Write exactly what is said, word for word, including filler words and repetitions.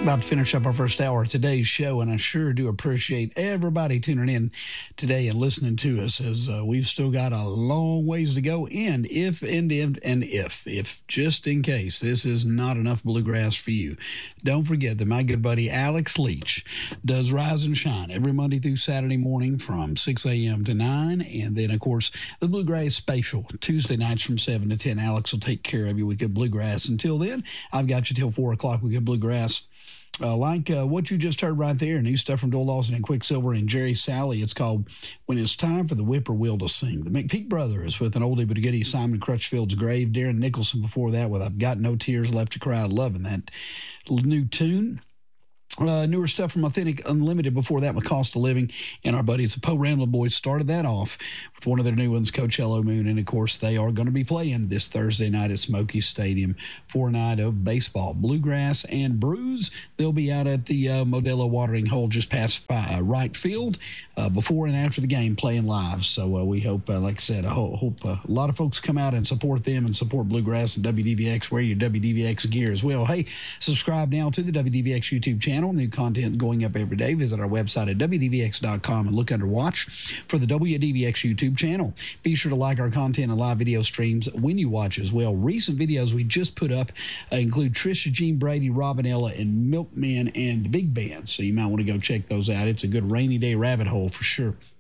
About to finish up our first hour of today's show, and I sure do appreciate everybody tuning in today and listening to us, as uh, we've still got a long ways to go. And if, and if, and if, if just in case this is not enough bluegrass for you, don't forget that my good buddy Alex Leach does Rise and Shine every Monday through Saturday morning from six a.m. to nine. And then, of course, the Bluegrass Special, Tuesday nights from seven to ten. Alex will take care of you with good bluegrass. Until then, I've got you till four o'clock with good bluegrass. Uh, like uh, what you just heard right there, new stuff from Doyle Lawson and Quicksilver and Jerry Salley. It's called When It's Time for the Whippoorwill to Sing. The McPeak Brothers with an oldie but a goodie, Simon Crutchfield's Grave. Darren Nicholson before that with I've Got No Tears Left to Cry. Loving that new tune. Uh, newer stuff from Authentic Unlimited before that with Cost of Living. And our buddies, the Poe Rambler Boys, started that off with one of their new ones, Coachella Moon. And, of course, they are going to be playing this Thursday night at Smoky Stadium for a night of baseball, bluegrass, and brews. They'll be out at the uh, Modelo Watering Hole just past uh, right field uh, before and after the game playing live. So uh, we hope, uh, like I said, I ho- hope uh, a lot of folks come out and support them and support bluegrass and W D V X. Wear your W D V X gear as well. Hey, subscribe now to the W D V X YouTube channel. New content going up every day. Visit our website at W D V X dot com and look under Watch for the W D V X YouTube channel. Be sure to like our content and live video streams when you watch as well. Recent videos we just put up uh, include Trisha Jean Brady, Robinella, and Milkman and the Big Band. So you might want to go check those out. It's a good rainy day rabbit hole for sure.